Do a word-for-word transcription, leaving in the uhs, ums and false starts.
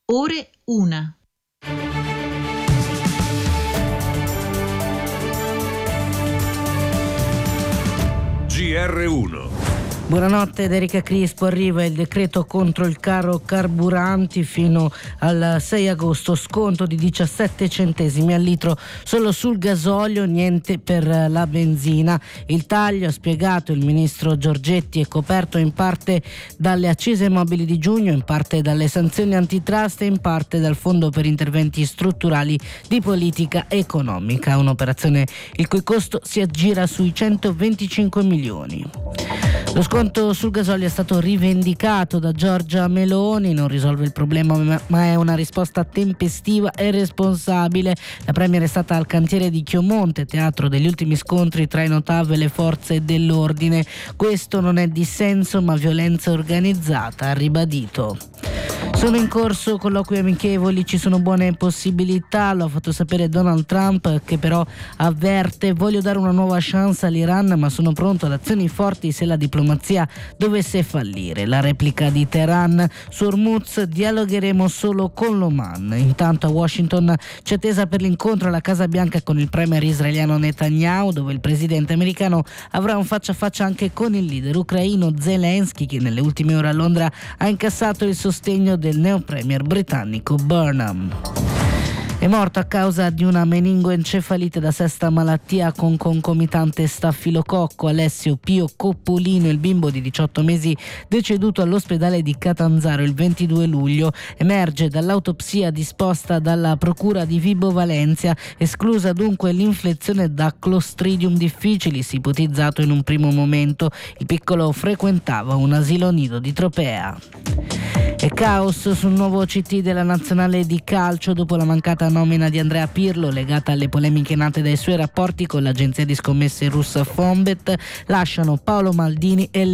Ore una. G R uno. Buonanotte ed Erika Crispo. Arriva il decreto contro il caro carburanti fino al sei agosto, sconto di diciassette centesimi al litro solo sul gasolio, niente per la benzina. Il taglio, ha spiegato il ministro Giorgetti, è coperto in parte dalle accise mobili di giugno, in parte dalle sanzioni antitrust e in parte dal fondo per interventi strutturali di politica economica, un'operazione il cui costo si aggira sui centoventicinque milioni. Lo sconto sul gasolio è stato rivendicato da Giorgia Meloni, non risolve il problema ma è una risposta tempestiva e responsabile. La premier è stata al cantiere di Chiomonte, teatro degli ultimi scontri tra i Notav e le forze dell'ordine. Questo non è dissenso ma violenza organizzata, ha ribadito. Sono in corso colloqui amichevoli, ci sono buone possibilità, lo ha fatto sapere Donald Trump, che però avverte: voglio dare una nuova chance all'Iran ma sono pronto ad azioni forti se la diplomazia dovesse fallire. La replica di Teheran su Hormuz: dialogheremo solo con l'Oman. Intanto a Washington c'è attesa per l'incontro alla Casa Bianca con il premier israeliano Netanyahu, dove il presidente americano avrà un faccia a faccia anche con il leader ucraino Zelensky, che nelle ultime ore a Londra ha incassato il sostegno del neo premier britannico Burnham. È morto a causa di una meningoencefalite da sesta malattia con concomitante stafilococco Alessio Pio Coppolino, il bimbo di diciotto mesi deceduto all'ospedale di Catanzaro il ventidue luglio. Emerge dall'autopsia disposta dalla procura di Vibo Valentia, esclusa dunque l'infezione da Clostridium difficilis, ipotizzato in un primo momento. Il piccolo frequentava un asilo nido di Tropea. E caos sul nuovo C T della nazionale di calcio dopo la mancata nomina di Andrea Pirlo, legata alle polemiche nate dai suoi rapporti con l'agenzia di scommesse russa Fonbet. Lasciano Paolo Maldini e